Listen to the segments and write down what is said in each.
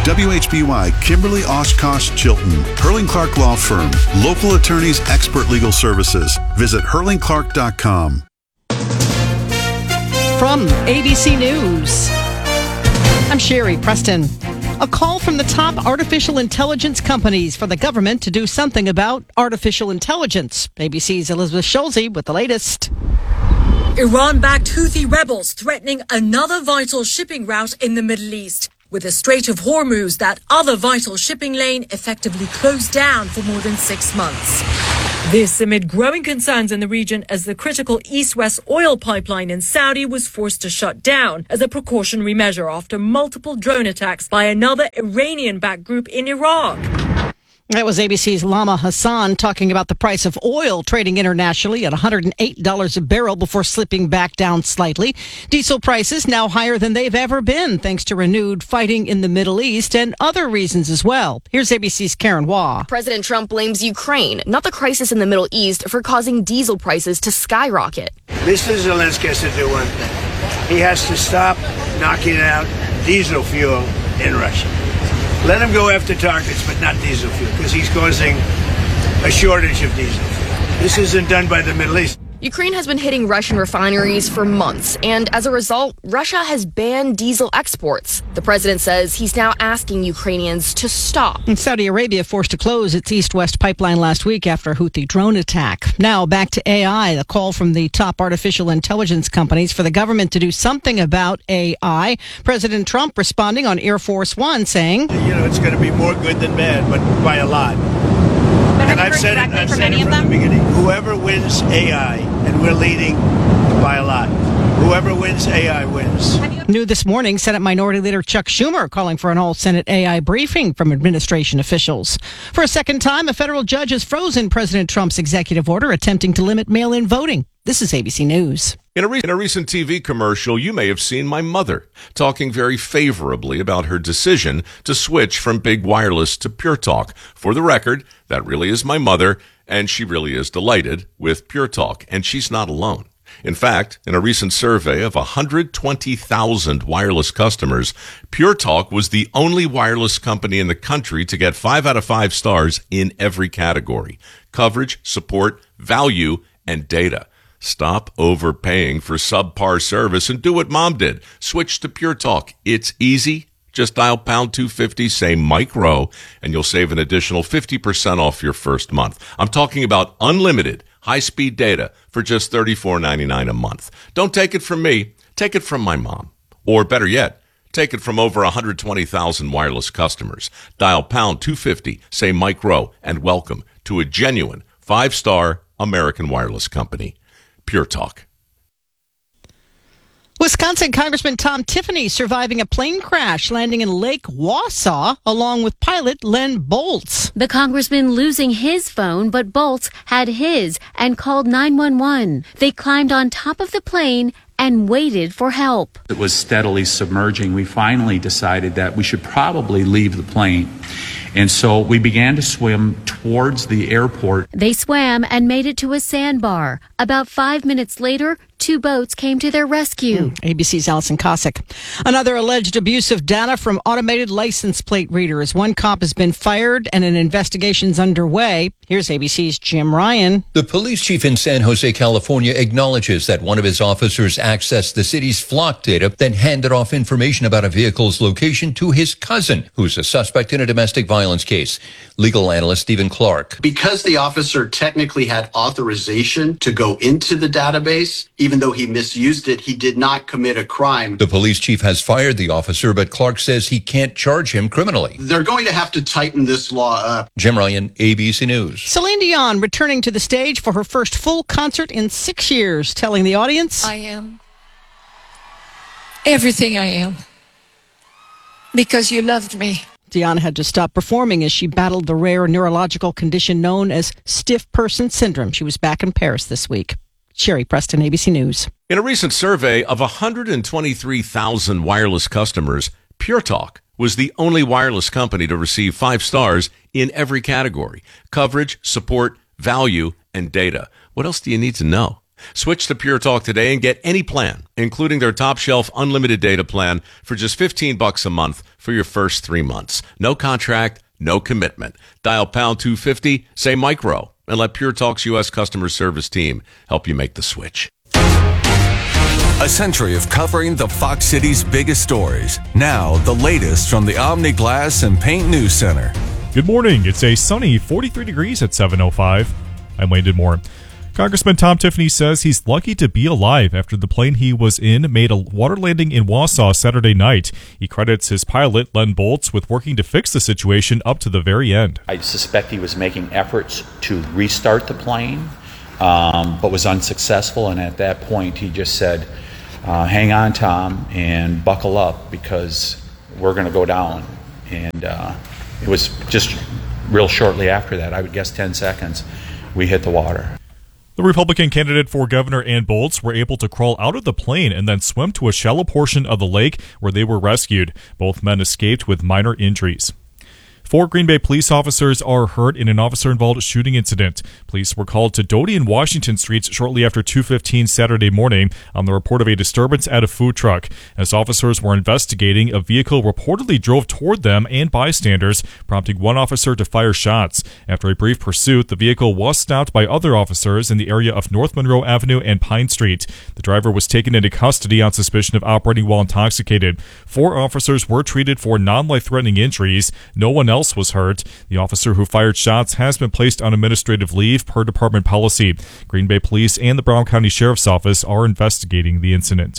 WHBY, Kimberly Oshkosh Chilton, Hurling Clark Law Firm, local attorneys, expert legal services. Visit hurlingclark.com. From ABC News, I'm Sherry Preston. A call from the top artificial intelligence companies for the government to do something about artificial intelligence. ABC's Elizabeth Schulze with the latest. Iran-backed Houthi rebels threatening another vital shipping route in the Middle East, with the Strait of Hormuz, that other vital shipping lane, effectively closed down for more than 6 months. This amid growing concerns in the region as the critical East-West oil pipeline in Saudi was forced to shut down as a precautionary measure after multiple drone attacks by another Iranian-backed group in Iraq. That was ABC's Lama Hassan talking about the price of oil trading internationally at $108 a barrel before slipping back down slightly. Diesel prices now higher than they've ever been, thanks to renewed fighting in the Middle East and other reasons as well. Here's ABC's Karen Waugh. President Trump blames Ukraine, not the crisis in the Middle East, for causing diesel prices to skyrocket. Mr. Zelensky has to do one thing. He has to stop knocking out diesel fuel in Russia. Let him go after targets, but not diesel fuel, because he's causing a shortage of diesel fuel. This isn't done by the Middle East. Ukraine has been hitting Russian refineries for months, and as a result, Russia has banned diesel exports. The president says he's now asking Ukrainians to stop. And Saudi Arabia forced to close its east-west pipeline last week after a Houthi drone attack. Now back to AI, a call from the top artificial intelligence companies for the government to do something about AI. President Trump responding on Air Force One saying, It's going to be more good than bad, but by a lot. And I've said it from the beginning. Whoever wins AI, and we're leading by a lot. Whoever wins AI wins. New this morning, Senate Minority Leader Chuck Schumer calling for an all-Senate AI briefing from administration officials. For a second time, a federal judge has frozen President Trump's executive order attempting to limit mail-in voting. This is ABC News. In a recent TV commercial, you may have seen my mother talking very favorably about her decision to switch from big wireless to Pure Talk. For the record, that really is my mother, and she really is delighted with Pure Talk, and she's not alone. In fact, in a recent survey of 120,000 wireless customers, Pure Talk was the only wireless company in the country to get 5 out of 5 stars in every category: coverage, support, value, and data. Stop overpaying for subpar service and do what Mom did. Switch to Pure Talk. It's easy. Just dial pound 250, say Mike Rowe, and you'll save an additional 50% off your first month. I'm talking about unlimited high-speed data for just $34.99 a month. Don't take it from me. Take it from my mom. Or better yet, take it from over 120,000 wireless customers. Dial pound 250, say Mike Rowe, and welcome to a genuine 5-star American wireless company. Pure Talk. Wisconsin Congressman Tom Tiffany surviving a plane crash landing in Lake Wausau along with pilot Len Boltz. The congressman losing his phone, but Boltz had his and called 911. They climbed on top of the plane and waited for help. It was steadily submerging. We finally decided that we should probably leave the plane. And so we began to swim towards the airport. They swam and made it to a sandbar. About 5 minutes later, 2 boats came to their rescue. ABC's Allison Cossack. Another alleged abuse of data from automated license plate readers. One cop has been fired and an investigation's underway. Here's ABC's Jim Ryan. The police chief in San Jose, California, acknowledges that one of his officers accessed the city's flock data, then handed off information about a vehicle's location to his cousin, who's a suspect in a domestic violence case. Legal analyst Stephen Clark. Because the officer technically had authorization to go into the database, even though he misused it, he did not commit a crime. The police chief has fired the officer, but Clark says he can't charge him criminally. They're going to have to tighten this law up. Jim Ryan, ABC News. Celine Dion returning to the stage for her first full concert in 6 years, telling the audience, I am everything I am because you loved me. Dion had to stop performing as she battled the rare neurological condition known as stiff person syndrome. She was back in Paris this week. Sherry Preston, ABC News. In a recent survey of 123,000 wireless customers, Pure Talk was the only wireless company to receive 5 stars in every category: coverage, support, value, and data. What else do you need to know? Switch to Pure Talk today and get any plan, including their top shelf unlimited data plan for just $15 a month for your first 3 months. No contract, no commitment. Dial pound 250, say micro, and let Pure Talk's U.S. customer service team help you make the switch. A century of covering the Fox City's biggest stories. Now, the latest from the Omni Glass and Paint News Center. Good morning. It's a sunny 43 degrees at 7:05. I'm Landon Moore. Congressman Tom Tiffany says he's lucky to be alive after the plane he was in made a water landing in Wausau Saturday night. He credits his pilot, Len Boltz, with working to fix the situation up to the very end. I suspect he was making efforts to restart the plane, but was unsuccessful. And at that point, he just said, hang on, Tom, and buckle up because we're going to go down. And it was just real shortly after that, I would guess 10 seconds, we hit the water. The Republican candidate for governor and Boltz were able to crawl out of the plane and then swim to a shallow portion of the lake where they were rescued. Both men escaped with minor injuries. 4 Green Bay police officers are hurt in an officer-involved shooting incident. Police were called to Doty and Washington Streets shortly after 2:15 Saturday morning on the report of a disturbance at a food truck. As officers were investigating, a vehicle reportedly drove toward them and bystanders, prompting one officer to fire shots. After a brief pursuit, the vehicle was stopped by other officers in the area of North Monroe Avenue and Pine Street. The driver was taken into custody on suspicion of operating while intoxicated. 4 officers were treated for non-life-threatening injuries. No one else was hurt. The officer who fired shots has been placed on administrative leave per department policy. Green Bay Police and the Brown County Sheriff's Office are investigating the incident.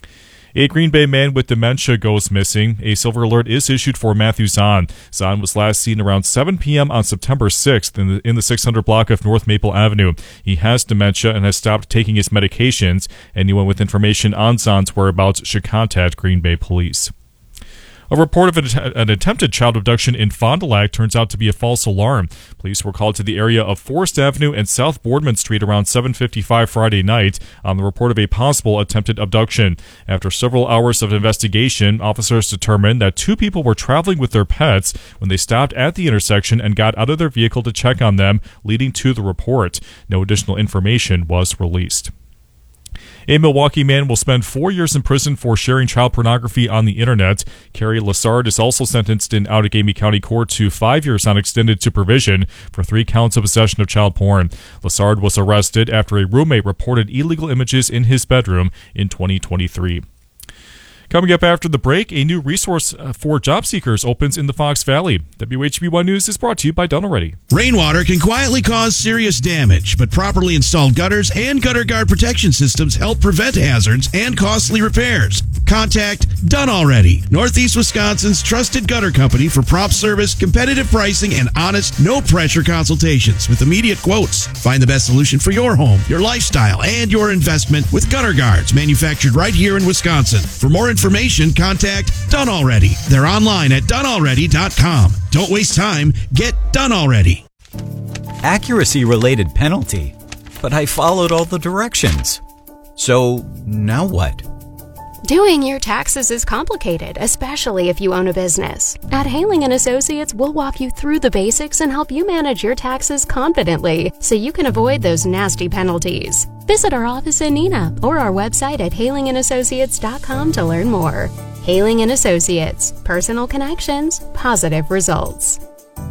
A Green Bay man with dementia goes missing. A silver alert is issued for Matthew Zahn. Zahn was last seen around 7 p.m. on September 6th in the 600 block of North Maple Avenue. He has dementia and has stopped taking his medications. Anyone with information on Zahn's whereabouts should contact Green Bay Police. A report of an attempted child abduction in Fond du Lac turns out to be a false alarm. Police were called to the area of Forest Avenue and South Boardman Street around 7:55 Friday night on the report of a possible attempted abduction. After several hours of investigation, officers determined that 2 people were traveling with their pets when they stopped at the intersection and got out of their vehicle to check on them, leading to the report. No additional information was released. A Milwaukee man will spend 4 years in prison for sharing child pornography on the internet. Kerry Lassard is also sentenced in Outagamie County Court to 5 years on extended supervision for 3 counts of possession of child porn. Lassard was arrested after a roommate reported illegal images in his bedroom in 2023. Coming up after the break, a new resource for job seekers opens in the Fox Valley. WHB1 News is brought to you by Done Already. Rainwater can quietly cause serious damage, but properly installed gutters and gutter guard protection systems help prevent hazards and costly repairs. Contact Done Already, Northeast Wisconsin's trusted gutter company for prompt service, competitive pricing, and honest, no-pressure consultations with immediate quotes. Find the best solution for your home, your lifestyle, and your investment with gutter guards manufactured right here in Wisconsin. For more information, contact Done Already. They're online at donealready.com. Don't waste time. Get Done Already. Accuracy-related penalty. But I followed all the directions. So, now what? Doing your taxes is complicated, especially if you own a business. At Haling & Associates, we'll walk you through the basics and help you manage your taxes confidently so you can avoid those nasty penalties. Visit our office in Neenah or our website at halingandassociates.com to learn more. Haling & Associates. Personal connections, positive results.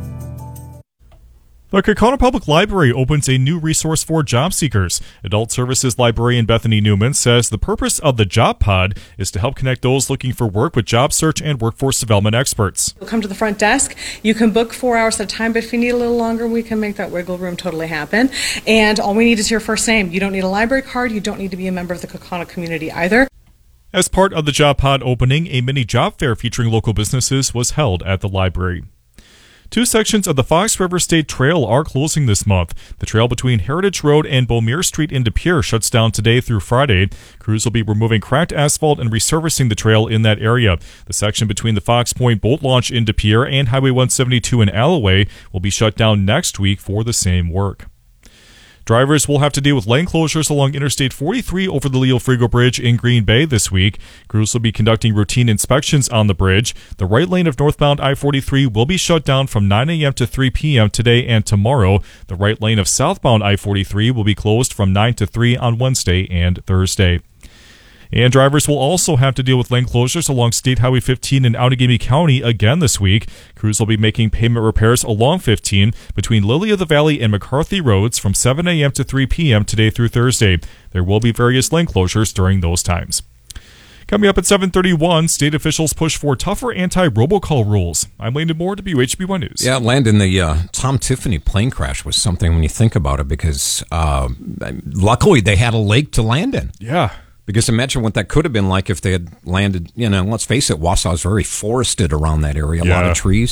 The Kaukauna Public Library opens a new resource for job seekers. Adult Services Librarian Bethany Newman says the purpose of the Job Pod is to help connect those looking for work with job search and workforce development experts. You'll come to the front desk. You can book 4 hours at a time, but if you need a little longer, we can make that wiggle room totally happen. And all we need is your first name. You don't need a library card. You don't need to be a member of the Kaukauna community either. As part of the Job Pod opening, a mini job fair featuring local businesses was held at the library. 2 sections of the Fox River State Trail are closing this month. The trail between Heritage Road and Beaumere Street in De Pere shuts down today through Friday. Crews will be removing cracked asphalt and resurfacing the trail in that area. The section between the Fox Point Boat Launch in De Pere and Highway 172 in Alloway will be shut down next week for the same work. Drivers will have to deal with lane closures along Interstate 43 over the Leo Frigo Bridge in Green Bay this week. Crews will be conducting routine inspections on the bridge. The right lane of northbound I-43 will be shut down from 9 a.m. to 3 p.m. today and tomorrow. The right lane of southbound I-43 will be closed from 9 to 3 on Wednesday and Thursday. And drivers will also have to deal with lane closures along State Highway 15 in Outagamie County again this week. Crews will be making pavement repairs along 15 between Lily of the Valley and McCarthy roads from 7 a.m. to 3 p.m. today through Thursday. There will be various lane closures during those times. Coming up at 7:31, state officials push for tougher anti-robocall rules. I'm Landon Moore, WHB1 News. Yeah, Landon, the Tom Tiffany plane crash was something when you think about it because luckily they had a lake to land in. Yeah. Because imagine what that could have been like if they had landed, let's face it, Wausau is very forested around that area, a lot of trees.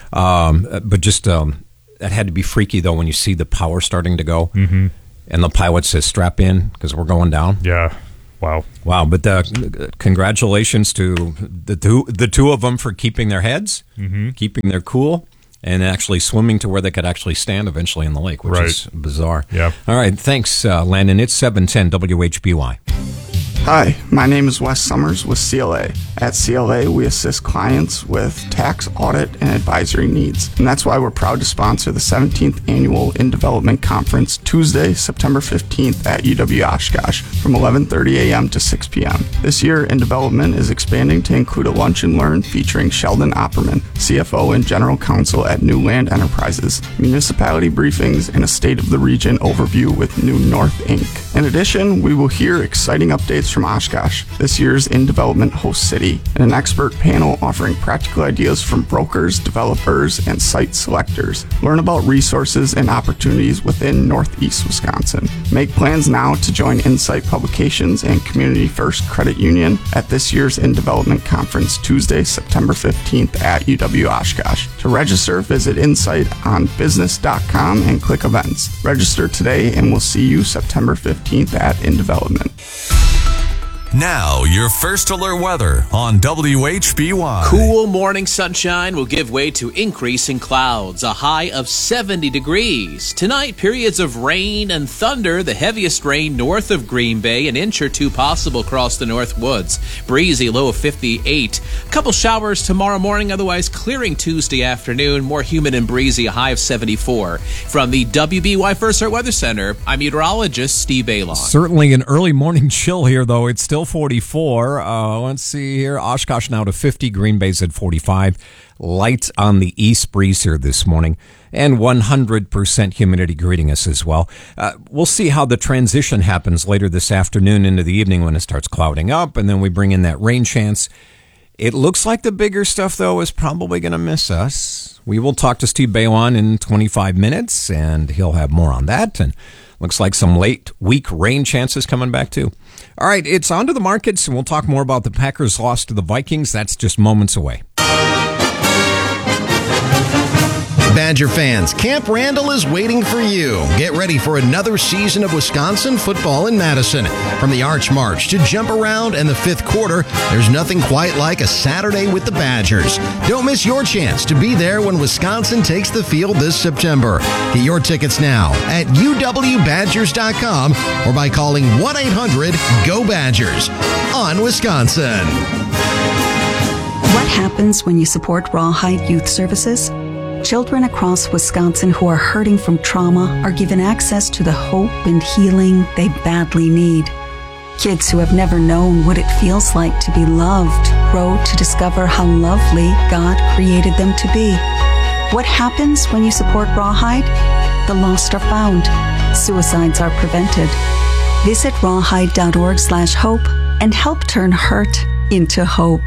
But just, it had to be freaky, though, when you see the power starting to go. Mm-hmm. And the pilot says, strap in, because we're going down. Yeah. Wow. But congratulations to the two of them for keeping their heads, keeping their cool, and actually swimming to where they could actually stand eventually in the lake, which is bizarre. Yeah. All right. Thanks, Landon. It's 710 WHBY. Hi, my name is Wes Summers with CLA. At CLA, we assist clients with tax, audit, and advisory needs. And that's why we're proud to sponsor the 17th Annual In Development Conference Tuesday, September 15th at UW Oshkosh from 11:30 a.m. to 6 p.m. This year, In Development is expanding to include a lunch and learn featuring Sheldon Opperman, CFO and General Counsel at New Land Enterprises, municipality briefings, and a State of the Region overview with New North Inc. In addition, we will hear exciting updates from Oshkosh, this year's In Development host city, and an expert panel offering practical ideas from brokers, developers, and site selectors. Learn about resources and opportunities within Northeast Wisconsin. Make plans now to join Insight Publications and Community First Credit Union at this year's In Development Conference Tuesday, September 15th at UW Oshkosh. To register, visit Insight on business.com and click events. Register today and we'll see you September 15th at In Development. Now, your first alert weather on WHBY. Cool morning sunshine will give way to increasing clouds, a high of 70 degrees. Tonight, periods of rain and thunder, the heaviest rain north of Green Bay, an inch or two possible across the North Woods. Breezy, low of 58. A couple showers tomorrow morning, otherwise clearing Tuesday afternoon. More humid and breezy, a high of 74. From the WBY First Alert Weather Center, I'm meteorologist Steve Balon. Certainly an early morning chill here, though. It's still 44. Let's see here. Oshkosh now to 50. Green Bay's at 45. Light on the east breeze here this morning. And 100% humidity greeting us as well. We'll see how the transition happens later this afternoon into the evening when it starts clouding up. And then we bring in that rain chance. It looks like the bigger stuff, though, is probably going to miss us. We will talk to Steve Balon in 25 minutes, and he'll have more on that. And looks like some late week rain chances coming back, too. All right, it's on to the markets, and we'll talk more about the Packers' loss to the Vikings. That's just moments away. Badger fans, Camp Randall is waiting for you. Get ready for another season of Wisconsin football in Madison. From the Arch March to Jump Around and the fifth quarter, there's nothing quite like a Saturday with the Badgers. Don't miss your chance to be there when Wisconsin takes the field this September. Get your tickets now at uwbadgers.com or by calling 1-800-GO-BADGERS on Wisconsin. What happens when you support Rawhide Youth Services? Children across Wisconsin who are hurting from trauma are given access to the hope and healing they badly need. Kids who have never known what it feels like to be loved grow to discover how lovely God created them to be. What happens when you support Rawhide? The lost are found. Suicides are prevented. Visit rawhide.org/hope and help turn hurt into hope.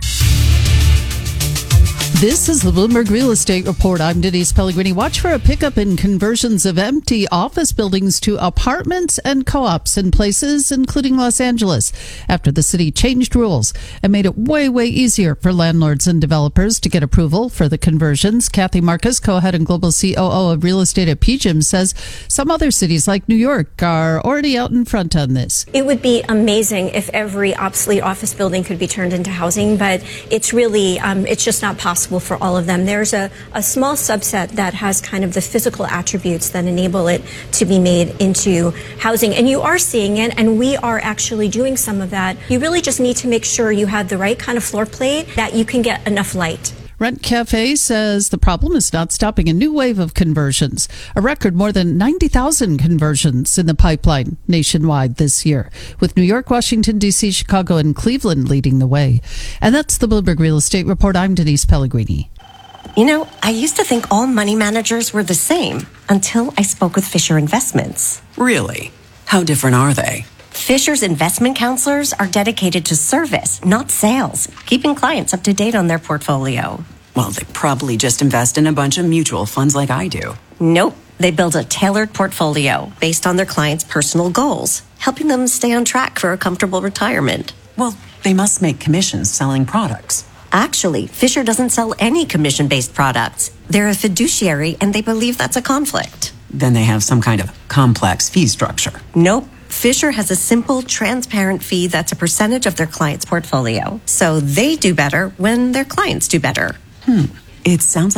This is the Bloomberg Real Estate Report. I'm Denise Pellegrini. Watch for a pickup in conversions of empty office buildings to apartments and co-ops in places including Los Angeles after the city changed rules and made it way easier for landlords and developers to get approval for the conversions. Kathy Marcus, co-head and global COO of real estate at PGIM, says some other cities like New York are already out in front on this. It would be amazing if every obsolete office building could be turned into housing, but it's really, it's just not possible possible for all of them. There's a small subset that has kind of the physical attributes that enable it to be made into housing. And you are seeing it, and we are actually doing some of that. You really just need to make sure you have the right kind of floor plate that you can get enough light. Rent Cafe says the problem is not stopping a new wave of conversions. A record more than 90,000 conversions in the pipeline nationwide this year, with New York, Washington, D.C., Chicago, and Cleveland leading the way. And that's the Bloomberg Real Estate Report. I'm Denise Pellegrini. You know, I used to think all money managers were the same until I spoke with Fisher Investments. Really? How different are they? Fisher's investment counselors are dedicated to service, not sales, keeping clients up to date on their portfolio. Well, they probably just invest in a bunch of mutual funds like I do. Nope. They build a tailored portfolio based on their clients' personal goals, helping them stay on track for a comfortable retirement. Well, they must make commissions selling products. Actually, Fisher doesn't sell any commission-based products. They're a fiduciary, and they believe that's a conflict. Then they have some kind of complex fee structure. Nope. Fisher has a simple, transparent fee that's a percentage of their client's portfolio. So they do better when their clients do better. It sounds